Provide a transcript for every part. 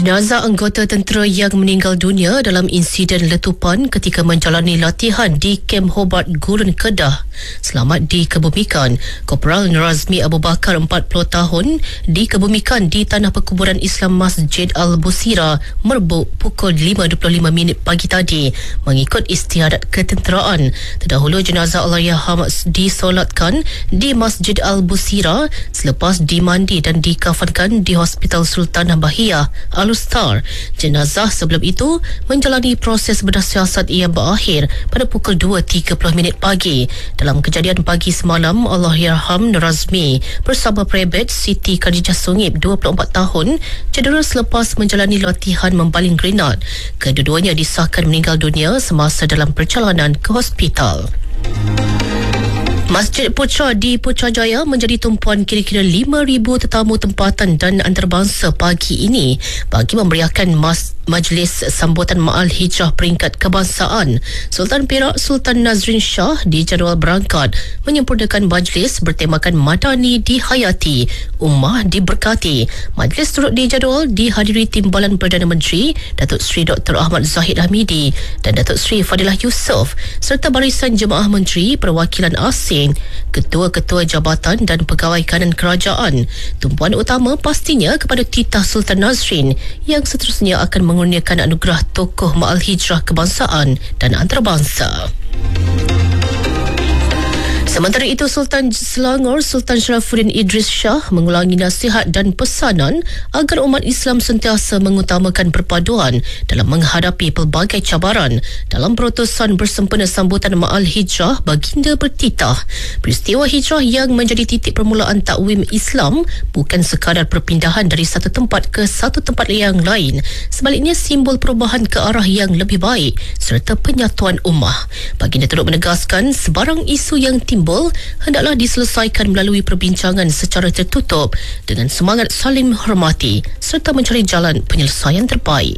Jenazah anggota tentera yang meninggal dunia dalam insiden letupan ketika menjalani latihan di Kem Hobart Gurun Kedah selamat dikebumikan. Korporal Razmi Abu Bakar 40 tahun dikebumikan di Tanah Perkuburan Islam Masjid Al-Busira Merbuk pukul 5.25 pagi tadi mengikut istiadat ketenteraan. Terdahulu jenazah Allahyarham disolatkan di Masjid Al-Busira selepas dimandi dan dikafankan di Hospital Sultan Bahiyah Al-Star. Jenazah sebelum itu menjalani proses bedah siasat yang berakhir pada pukul 2.30 pagi. Dalam kejadian pagi semalam, Allahyarham Razmi bersama Prebet Siti Khadijah Sungib 24 tahun cedera selepas menjalani latihan membaling grenad. Kedua-duanya disahkan meninggal dunia semasa dalam perjalanan ke hospital. Masjid Putra di Putrajaya menjadi tumpuan kira-kira 5,000 tetamu tempatan dan antarabangsa pagi ini bagi memeriahkan majlis sambutan Ma'al Hijrah peringkat kebangsaan. Sultan Perak Sultan Nazrin Shah dijadual berangkat menyempurnakan majlis bertemakan Madani dihayati, Ummah diberkati. Majlis turut dijadual dihadiri Timbalan Perdana Menteri Datuk Seri Dr. Ahmad Zahid Hamidi dan Datuk Seri Fadilah Yusof serta barisan jemaah menteri, perwakilan asing, ketua-ketua jabatan dan pegawai kanan kerajaan. Tumpuan utama pastinya kepada titah Sultan Nazrin yang seterusnya akan mengurniakan anugerah tokoh Ma'al Hijrah kebangsaan dan antarabangsa. Sementara itu, Sultan Selangor Sultan Sharafuddin Idris Shah mengulangi nasihat dan pesanan agar umat Islam sentiasa mengutamakan perpaduan dalam menghadapi pelbagai cabaran. Dalam perutusan bersempena sambutan Ma'al Hijrah, baginda bertitah, peristiwa hijrah yang menjadi titik permulaan takwim Islam bukan sekadar perpindahan dari satu tempat ke satu tempat yang lain, sebaliknya simbol perubahan ke arah yang lebih baik serta penyatuan ummah. Baginda turut menegaskan sebarang isu yang timbul hendaklah diselesaikan melalui perbincangan secara tertutup dengan semangat saling menghormati serta mencari jalan penyelesaian terbaik.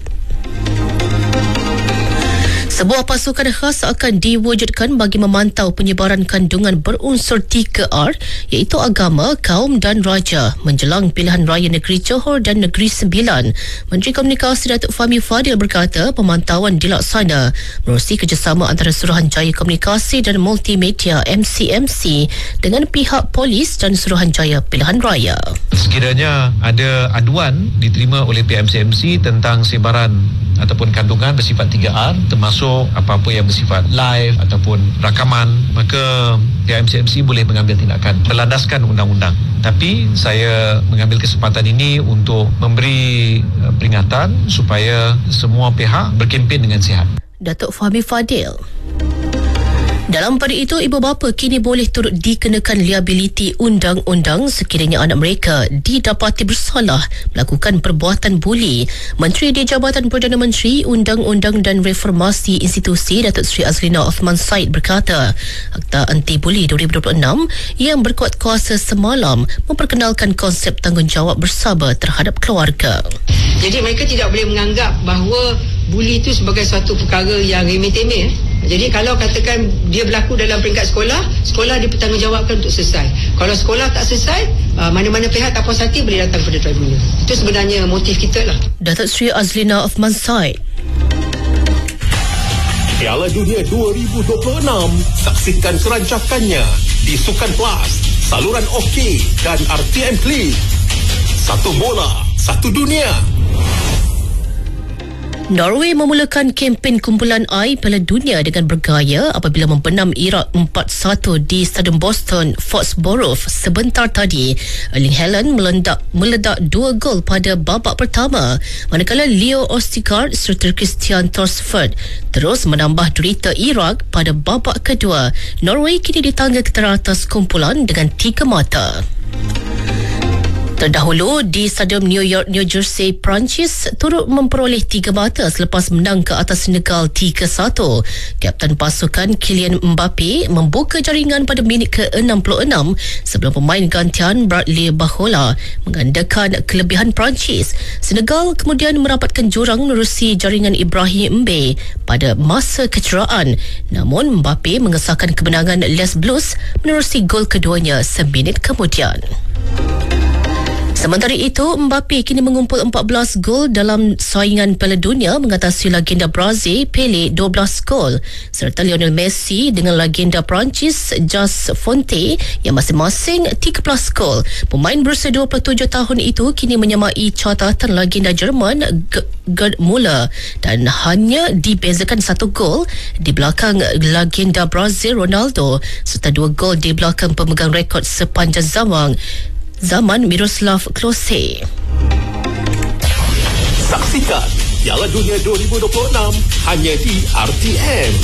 Sebuah pasukan khas akan diwujudkan bagi memantau penyebaran kandungan berunsur 3R iaitu agama, kaum dan raja menjelang pilihan raya negeri Johor dan Negeri Sembilan. Menteri Komunikasi Datuk Fahmi Fadil berkata pemantauan dilaksana menerusi kerjasama antara Suruhanjaya Komunikasi dan Multimedia MCMC dengan pihak polis dan Suruhanjaya Pilihan Raya. Sekiranya ada aduan diterima oleh PMCMC tentang sebaran ataupun kandungan bersifat 3R termasuk apa-apa yang bersifat live ataupun rakaman, maka PMCMC boleh mengambil tindakan berlandaskan undang-undang. Tapi saya mengambil kesempatan ini untuk memberi peringatan supaya semua pihak berkempen dengan sihat. Datuk Fahmi Fadil. Dalam pada itu, ibu bapa kini boleh turut dikenakan liabiliti undang-undang sekiranya anak mereka didapati bersalah melakukan perbuatan buli. Menteri di Jabatan Perdana Menteri, Undang-Undang dan Reformasi Institusi Datuk Seri Azlina Othman Said berkata, Akta Anti Buli 2026 yang berkuat kuasa semalam memperkenalkan konsep tanggungjawab bersabar terhadap keluarga. Jadi mereka tidak boleh menganggap bahawa buli itu sebagai suatu perkara yang remeh-temeh. Jadi kalau katakan dia berlaku dalam peringkat sekolah, sekolah dipertanggungjawabkan untuk selesai. Kalau sekolah tak selesai, mana-mana pihak tak puas hati boleh datang kepada tribunal. Itu sebenarnya motif kita lah. Datuk Seri Azlina Othman Said. Piala Dunia 2026, saksikan kerancakannya di Sukan Plus, saluran OK dan RTM Klik. Satu bola, satu dunia. Norway memulakan kempen kumpulan I Piala Dunia dengan bergaya apabila membenam Iraq 4-1 di Stadium Boston Foxborough sebentar tadi. Erling Haaland meledak 2 gol pada babak pertama, manakala Leo Ostigard serta Christian Thorsford terus menambah derita Iraq pada babak kedua. Norway kini di tangga teratas kumpulan dengan 3 mata. Terdahulu di Stadium New York, New Jersey, Perancis turut memperoleh 3 mata selepas menang ke atas Senegal 3-1. Kapten pasukan Kylian Mbappe membuka jaringan pada minit ke-66 sebelum pemain gantian Bradley Barcola menggandakan kelebihan Perancis. Senegal kemudian merapatkan jurang menerusi jaringan Ibrahim Mbappe pada masa kecederaan. Namun Mbappe mengesahkan kemenangan Les Blues menerusi gol keduanya seminit kemudian. Sementara itu, Mbappe kini mengumpul 14 gol dalam saingan Piala Dunia mengatasi legenda Brazil Pele 12 gol serta Lionel Messi dengan legenda Perancis Just Fonte yang masing-masing 13 gol. Pemain berusia 27 tahun itu kini menyamai catatan legenda Jerman Gerd Müller dan hanya dibezakan 1 gol di belakang legenda Brazil Ronaldo serta 2 gol di belakang pemegang rekod sepanjang zaman Miroslav Klose. Saksikan Piala Dunia 2026 hanya di RTM.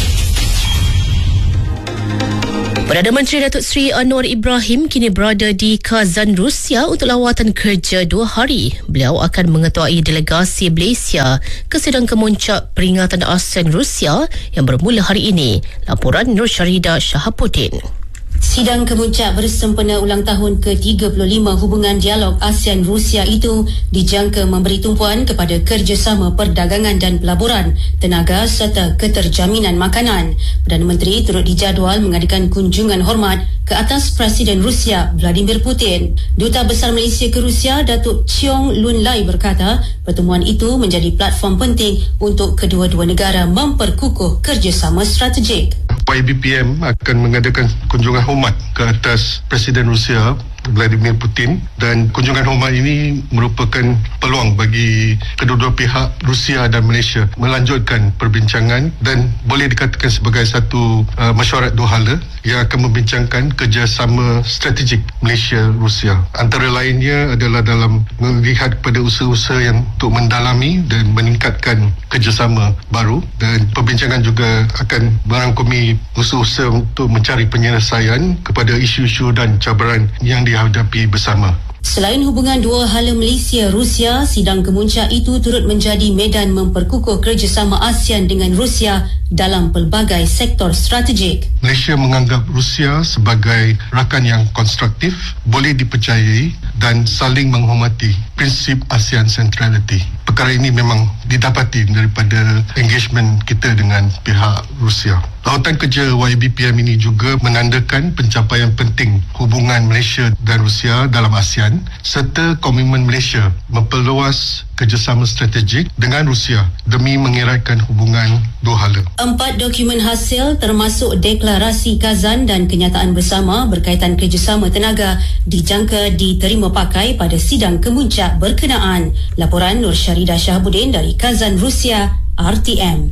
Perdana Menteri Datuk Seri Anwar Ibrahim kini berada di Kazan, Rusia untuk lawatan kerja 2 hari. Beliau akan mengetuai delegasi Malaysia ke sidang kemuncak peringatan ASEAN Rusia yang bermula hari ini. Laporan Nur Syarida Shahabuddin. Sidang kemuncak bersempena ulang tahun ke-35 hubungan dialog ASEAN-Rusia itu dijangka memberi tumpuan kepada kerjasama perdagangan dan pelaburan, tenaga serta keterjaminan makanan. Perdana Menteri turut dijadual mengadakan kunjungan hormat ke atas Presiden Rusia Vladimir Putin. Duta Besar Malaysia ke Rusia, Datuk Cheong Lun Lai berkata, pertemuan itu menjadi platform penting untuk kedua-dua negara memperkukuh kerjasama strategik. YBPM akan mengadakan kunjungan hormat ke atas Presiden Rusia Vladimir Putin, dan kunjungan hormat ini merupakan peluang bagi kedua-dua pihak Rusia dan Malaysia melanjutkan perbincangan dan boleh dikatakan sebagai satu mesyuarat dua hala yang akan membincangkan kerjasama strategik Malaysia-Rusia. Antara lainnya adalah dalam melihat kepada usaha-usaha yang untuk mendalami dan meningkatkan kerjasama baru, dan perbincangan juga akan merangkumi usaha-usaha untuk mencari penyelesaian kepada isu-isu dan cabaran yang dihadapi bersama. Selain hubungan dua hala Malaysia-Rusia, sidang kemuncak itu turut menjadi medan memperkukuh kerjasama ASEAN dengan Rusia dalam pelbagai sektor strategik. Malaysia menganggap Rusia sebagai rakan yang konstruktif, boleh dipercayai dan saling menghormati prinsip ASEAN Centrality. Perkara ini memang didapati daripada engagement kita dengan pihak Rusia. Lawatan kerja YBPM ini juga menandakan pencapaian penting hubungan Malaysia dan Rusia dalam ASEAN serta komitmen Malaysia memperluas kerjasama strategik dengan Rusia demi mengeratkan hubungan dua hala. 4 dokumen hasil termasuk deklarasi Kazan dan kenyataan bersama berkaitan kerjasama tenaga dijangka diterima pakai pada sidang kemuncak berkenaan. Laporan Nur Syarida Shahabuddin dari Kazan, Rusia, RTM.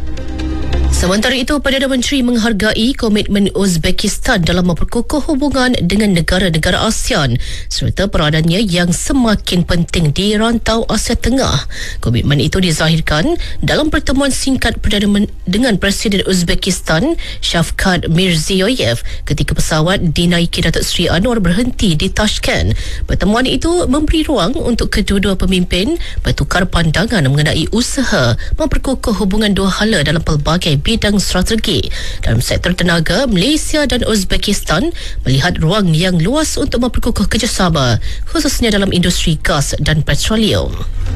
Sementara itu, Perdana Menteri menghargai komitmen Uzbekistan dalam memperkukuh hubungan dengan negara-negara ASEAN serta peranannya yang semakin penting di rantau Asia Tengah. Komitmen itu dizahirkan dalam pertemuan singkat dengan Presiden Uzbekistan Shavkat Mirziyoyev ketika pesawat dinaiki Datuk Seri Anwar berhenti di Tashkent. Pertemuan itu memberi ruang untuk kedua-dua pemimpin bertukar pandangan mengenai usaha memperkukuh hubungan dua hala dalam pelbagai bidang strategi. Dalam sektor tenaga, Malaysia dan Uzbekistan melihat ruang yang luas untuk memperkukuh kerjasama, khususnya dalam industri gas dan petroleum.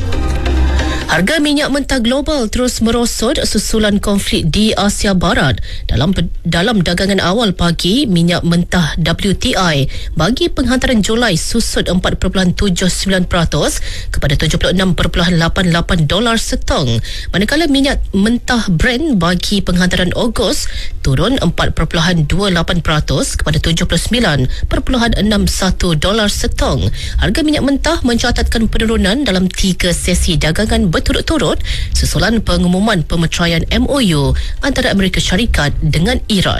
Harga minyak mentah global terus merosot susulan konflik di Asia Barat. Dalam dagangan awal pagi, minyak mentah WTI bagi penghantaran Julai susut 4.79% kepada $76.88 setong, manakala minyak mentah Brent bagi penghantaran Ogos turun 4.28% kepada $79.61 setong. Harga minyak mentah mencatatkan penurunan dalam 3 sesi dagangan berturut-turut susulan pengumuman pemeteraian MOU antara Amerika Syarikat dengan Iran.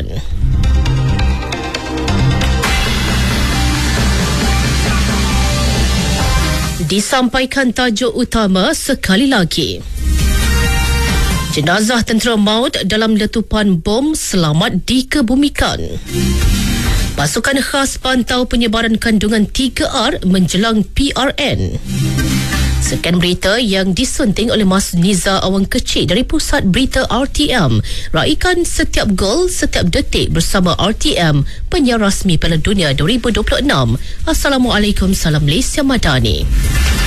Disampaikan tajuk utama sekali lagi. Jenazah tentera maut dalam letupan bom selamat dikebumikan. Pasukan khas pantau penyebaran kandungan 3R menjelang PRN. Sekian berita yang disunting oleh Mas Niza Awang Kecil dari Pusat Berita RTM. Raikan setiap gol, setiap detik bersama RTM, penyiar rasmi Piala Dunia 2026. Assalamualaikum, salam Malaysia Madani.